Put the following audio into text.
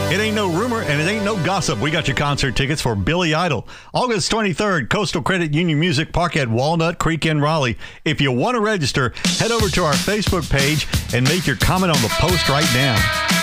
It ain't no rumor and it ain't no gossip. We got your concert tickets for Billy Idol. August 23rd, Coastal Credit Union Music Park at Walnut Creek in Raleigh. If you want to register, head over to our Facebook page and make your comment on the post right now.